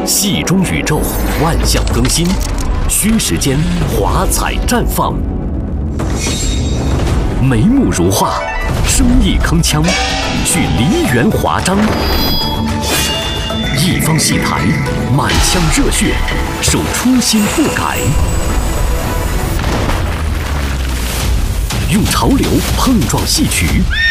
戏中宇宙，万象更新，虚时间，华彩绽放。眉目如画，生意铿锵，据梨园华章。一方戏台，满腔热血，守初心不改。用潮流碰撞戏曲，